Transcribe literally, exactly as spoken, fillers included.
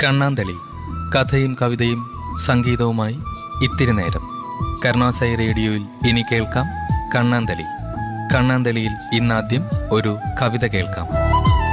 കണ്ണാന്തളി. കഥയും കവിതയും സംഗീതവുമായി ഇത്തിരി നേരം. കരുണാസായി റേഡിയോയിൽ ഇനി കേൾക്കാം കണ്ണാന്തളി. കണ്ണാന്തളിയിൽ ഇന്നാദ്യം ഒരു കവിത കേൾക്കാം.